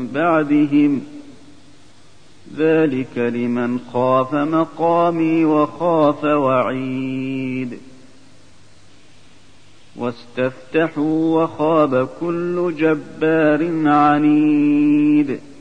بعدهم ذلك لمن خاف مقامي وخاف وعيد واستفتحوا وخاب كل جبار عنيد